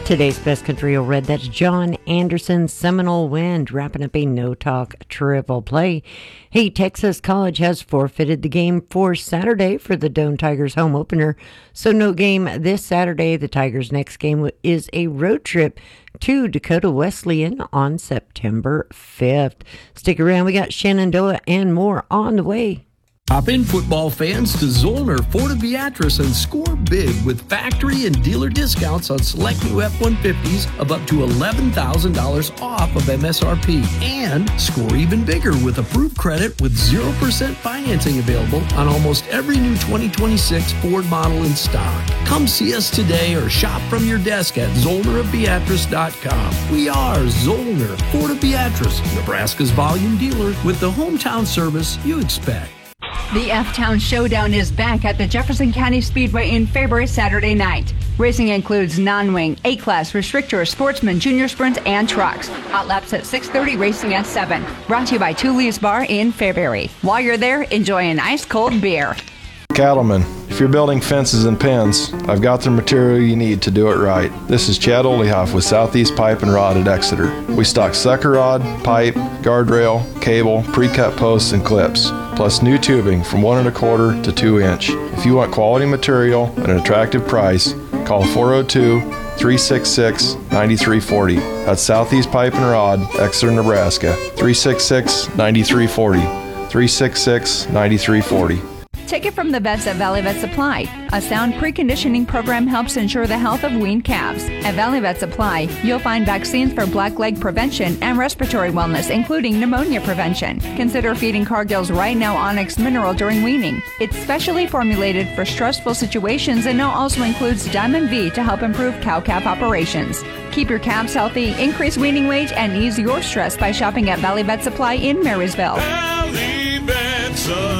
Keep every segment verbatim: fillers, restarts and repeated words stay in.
Today's Best Country Old Red, that's John Anderson's Seminole Wind, wrapping up a no-talk triple play. Hey, Texas College has forfeited the game for Saturday for the Doane Tigers home opener, so no game this Saturday. The Tigers' next game is a road trip to Dakota Wesleyan on September fifth. Stick around, we got Shenandoah and more on the way. Hop in, football fans, to Zollner Ford of Beatrice and score big with factory and dealer discounts on select new F one fifties of up to eleven thousand dollars off of M S R P. And score even bigger with approved credit with zero percent financing available on almost every new twenty twenty-six Ford model in stock. Come see us today or shop from your desk at zollner of beatrice dot com. We are Zollner Ford of Beatrice, Nebraska's volume dealer with the hometown service you expect. The F-Town Showdown is back at the Jefferson County Speedway in Fairbury Saturday night. Racing includes non-wing, A-Class, Restrictor, Sportsman, Junior Sprints, and Trucks. Hot laps at six thirty, racing at seven. Brought to you by Tully's Bar in Fairbury. While you're there, enjoy an ice-cold beer. Cattlemen, if you're building fences and pens, I've got the material you need to do it right. This is Chad Olehoff with Southeast Pipe and Rod at Exeter. We stock sucker rod, pipe, guardrail, cable, pre-cut posts, and clips, plus new tubing from one and a quarter to two inch. If you want quality material at an attractive price, call four oh two, three six six, nine three four oh. That's Southeast Pipe and Rod, Exeter, Nebraska. three six six, nine three four oh. three six six, nine three four oh. Take it from the vets at Valley Vet Supply. A sound preconditioning program helps ensure the health of weaned calves. At Valley Vet Supply, you'll find vaccines for blackleg prevention and respiratory wellness, including pneumonia prevention. Consider feeding Cargill's Right Now Onyx Mineral during weaning. It's specially formulated for stressful situations and now also includes Diamond V to help improve cow-calf operations. Keep your calves healthy, increase weaning weight, and ease your stress by shopping at Valley Vet Supply in Marysville. Valley Vet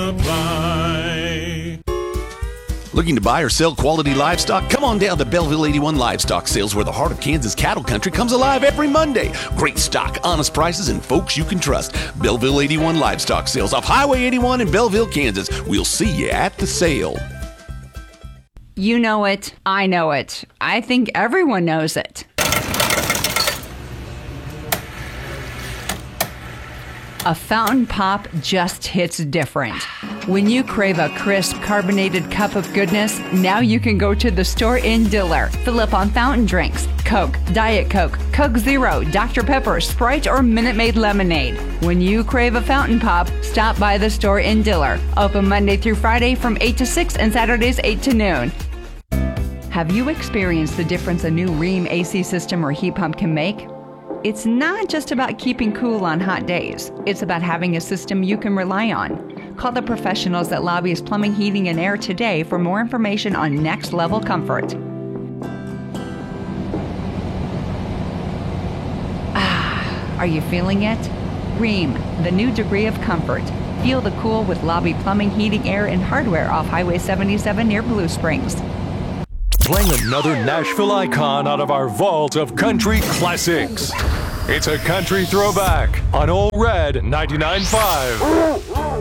Supply. Looking to buy or sell quality livestock? Come on down to Belleville eighty-one Livestock Sales, where the heart of Kansas cattle country comes alive every Monday. Great stock, honest prices, and folks you can trust. Belleville eighty-one Livestock Sales off Highway eighty-one in Belleville, Kansas. We'll see you at the sale. You know it. I know it. I think everyone knows it. A fountain pop just hits different. When you crave a crisp, carbonated cup of goodness, now you can go to the store in Diller. Fill up on fountain drinks, Coke, Diet Coke, Coke Zero, Doctor Pepper, Sprite, or Minute Maid lemonade. When you crave a fountain pop, stop by the store in Diller. Open Monday through Friday from eight to six and Saturdays eight to noon. Have you experienced the difference a new Rheem A C system or heat pump can make? It's not just about keeping cool on hot days. It's about having a system you can rely on. Call the professionals at Lobbyist Plumbing, Heating, and Air today for more information on next-level comfort. Ah, are you feeling it? Rheem, the new degree of comfort. Feel the cool with Lobby Plumbing, Heating, Air, and Hardware off Highway seventy-seven near Blue Springs. Playing another Nashville icon out of our vault of country classics. It's a country throwback on Old Red ninety-nine point five.